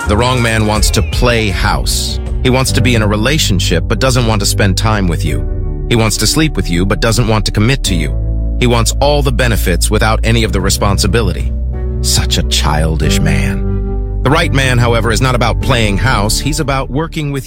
The wrong man wants to play house. He wants to be in a relationship but doesn't want to spend time with you. He wants to sleep with you but doesn't want to commit to you. He wants all the benefits without any of the responsibility. Such a childish man. The right man, however, is not about playing house. He's about working with